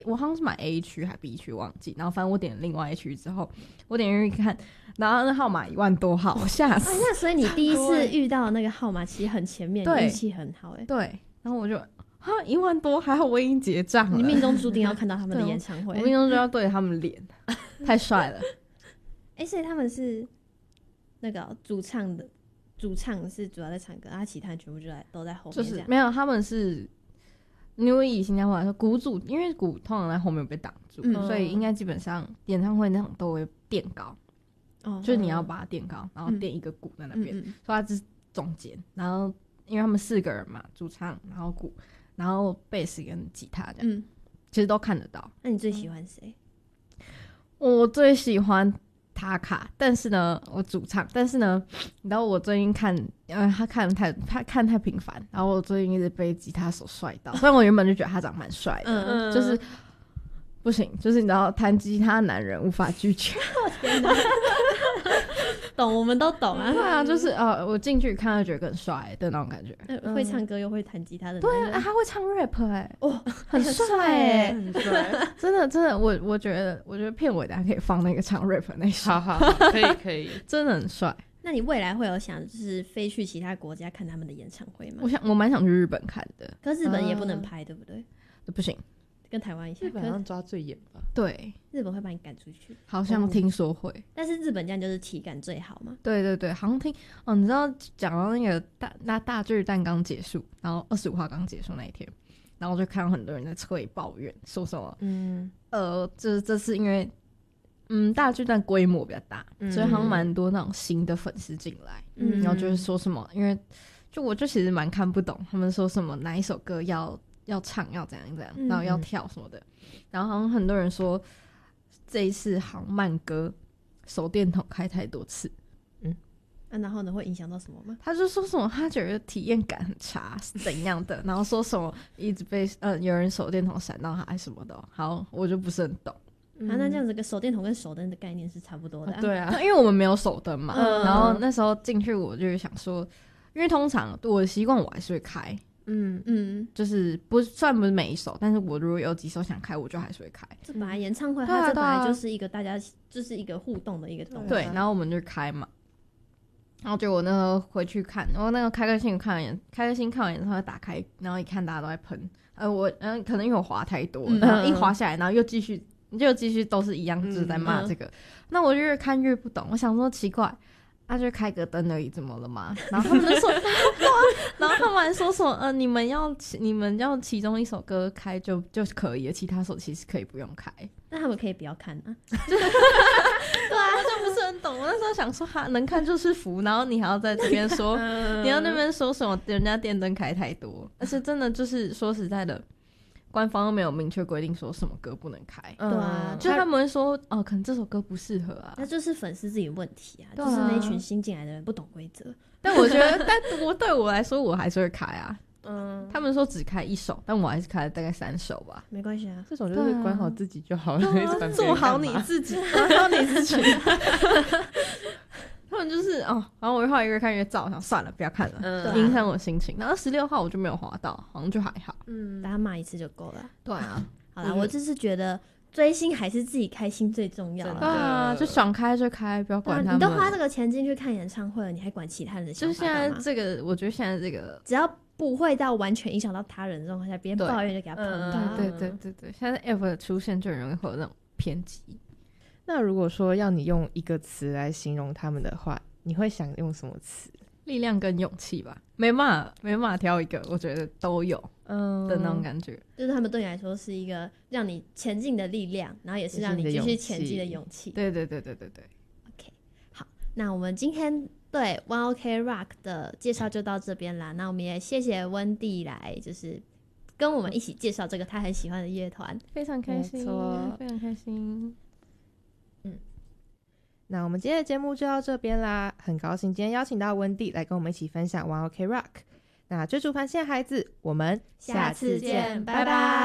我好像是买 A 区还 B 区忘记，然后反正我点另外一区之后，我点进去看，然后那号码1万多号，我吓死。 那所以你第一次遇到的那个号码其实很前面，你运气很好欸。 对，然后我就1万多，还好我已经结账了。 你命中注定要看到他们的演唱会， 我命中就要对着他们脸，太帅了。 所以他们是那个主唱是主要在唱歌，其他人全部都在后面， 就是没有，他们是。因为以新加坡来说，鼓组因为鼓通常在后面被挡住，所以应该基本上演唱会那种都会垫高，就是你要把它垫高，然后垫一个鼓在那边，所以它是中间。然后因为他们4个人嘛，主唱，然后鼓，然后贝斯跟吉他这样，其实都看得到。 那你最喜欢谁？ 我最喜欢塔卡，但是呢，我主唱，但是呢，你知道我最近看，他看太频繁，然后我最近一直被吉他手帅到。虽然我原本就觉得他长蛮帅的，就是不行，就是你知道弹吉他的男人无法拒绝。 天哪，懂，我们都懂啊。 对啊，就是我进去看他觉得更帅的那种感觉。 会唱歌又会弹吉他的男人， 对啊，他会唱 rap 很帅很帅，真的，我觉得片尾大家可以放那个唱 rap 那首， 好，可以， 真的很帅。 那你未来会有想就是飞去其他国家看他们的演唱会吗？ 我蛮想去日本看的， 可是日本也不能拍，对不对？ 不行， 跟台湾一样， 日本好像抓最严吧？ 对， 日本会把你赶出去， 好像听说会。 但是日本这样就是体感最好嘛？ 对，好像听你知道讲到那个大巨蛋刚结束，然后25号刚结束那一天，然后就看到很多人在催抱怨，说什么这次因为大巨蛋规模比较大，所以好像蛮多那种新的粉丝进来，然后就是说什么，因为我就其实蛮看不懂他们说什么哪一首歌要唱要怎样，然后要跳什么的，然后好像很多人说这一次好像慢歌手电筒开太多次， 然后呢会影响到什么吗？ 他就说什么他觉得体验感很差是怎样的，然后说什么一直被有人手电筒闪到他什么的，好我就不是很懂。 那这样子个手电筒跟手灯的概念是差不多的对啊， 因为我们没有手灯嘛，然后那时候进去我就想说，因为通常我的习惯我还是会开，就是虽然不是每一首，但是我如果有几首想开，我就还是会开。 这本来演唱会，它这本来就是一个大家就是一个互动的一个东西。 对，然后我们就开嘛，然后结果那时候回去看，然后那个开个心看完演唱会打开，然后一看大家都在喷，我可能因为我滑太多，然后一滑下来，然后又继续都是一样，就是在骂这个。那我就越看越不懂，我想说奇怪。就开个灯而已，怎么了吗？然后他们就说，然后他们还说什么你们要其中一首歌开就可以了，其他首其实可以不用开。 那他们可以不要看啊？ 对啊，就不是很懂。我那时候想说，能看就是福，然后你还要在这边说，你要那边说什么人家电灯开太多，而且真的就是说实在的。官方都没有明确规定说什么歌不能开， 对啊， 就他们会说可能这首歌不适合啊， 那就是粉丝自己的问题啊，就是那群新进来的人不懂规则。 但我觉得，对我来说，我还是会开啊。他们说只开1首，但我还是开了大概3首吧。 没关系啊， 这种就是管好自己就好了， 做好你自己，管好你自己。他们就是然后我后来越看越燥，想算了，不要看了，影响我心情。然后16号我就没有滑到，好像就还好。 大家骂一次就够了。 对啊， 好啦，我就是觉得追星还是自己开心最重要啊，就爽开就开，不要管他们。 你都花这个钱进去看演唱会了，你还管其他人的想法干嘛？ 就现在这个，我觉得现在这个只要不会到完全影响到他人的状况下，别人抱怨就给他喷。 对，现在 app 的出现就很容易会有那种偏激。 那如果说要你用一个词来形容他们的话，你会想用什么词？ 力量跟勇气吧，没办法挑一个，我觉得都有的那种感觉。 就是他们对你来说是一个让你前进的力量，然后也是让你继续前进的勇气。 对。 OK， 好，那我们今天对 One OK Rock 的介绍就到这边啦。那我们也谢谢温蒂来，就是跟我们一起介绍这个他很喜欢的乐团， 非常开心，非常开心。 那我们今天的节目就到这边啦，很高兴今天邀请到温蒂来跟我们一起分享 One OK Rock。那追逐繁星的孩子，我们下次见，拜拜。